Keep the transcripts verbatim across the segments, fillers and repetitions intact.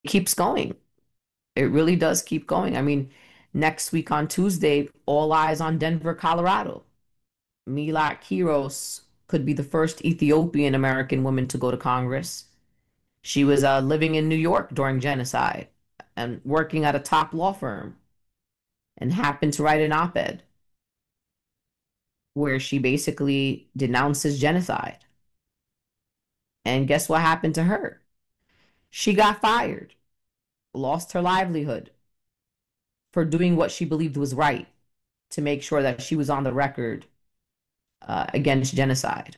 keeps going. It really does keep going. I mean, next week on Tuesday, all eyes on Denver, Colorado. Milak Kiros could be the first Ethiopian American woman to go to Congress. She was uh, living in New York during genocide and working at a top law firm and happened to write an op-ed where she basically denounces genocide. And guess what happened to her? She got fired, lost her livelihood for doing what she believed was right to make sure that she was on the record uh, against genocide.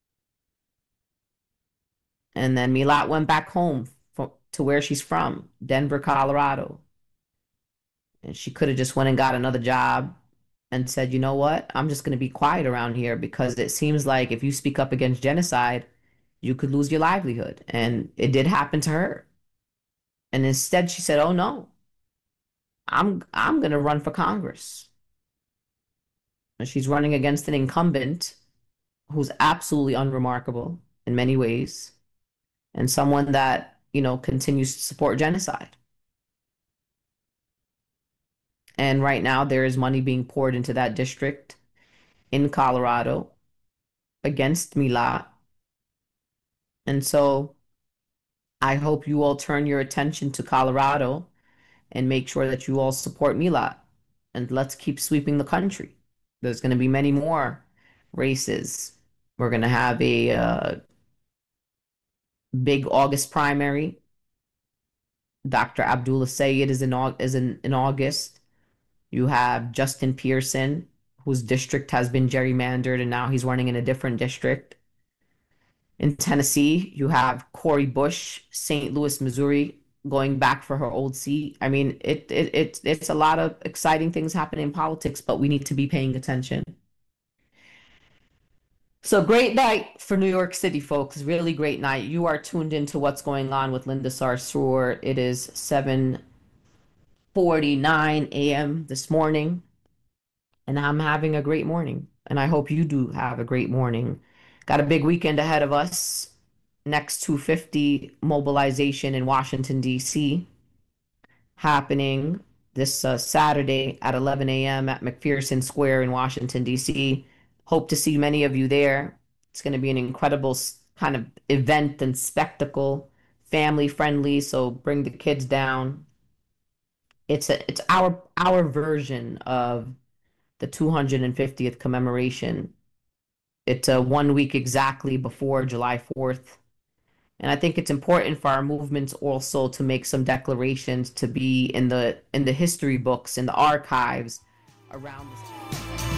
And then Milat went back home for, to where she's from, Denver, Colorado. And she could have just went and got another job and said, you know what? I'm just going to be quiet around here because it seems like if you speak up against genocide, you could lose your livelihood. And it did happen to her. And instead she said, oh no, I'm I'm going to run for Congress. And she's running against an incumbent who's absolutely unremarkable in many ways and someone that, you know, continues to support genocide. And right now there is money being poured into that district in Colorado against Mila. And so I hope you all turn your attention to Colorado and make sure that you all support Mila. And let's keep sweeping the country. There's going to be many more races. We're going to have a uh, big August primary. Doctor Abdullah Sayed is in, is in, in August. You have Justin Pearson, whose district has been gerrymandered, and now he's running in a different district. In Tennessee, you have Cori Bush, Saint Louis, Missouri, going back for her old seat. I mean, it, it, it it's a lot of exciting things happening in politics, but we need to be paying attention. So great night for New York City, folks. Really great night. You are tuned into what's going on with Linda Sarsour. It is seven forty-nine a m this morning, and I'm having a great morning. And I hope you do have a great morning. Got a big weekend ahead of us. Next two fifty mobilization in Washington, D C, happening this uh, Saturday at eleven a m at McPherson Square in Washington, D C. Hope to see many of you there. It's going to be an incredible kind of event and spectacle, family friendly, so bring the kids down. It's a it's our our version of the two hundred fiftieth commemoration. It's a one week exactly before July fourth. And I think it's important for our movements also to make some declarations to be in the in the history books, in the archives around this.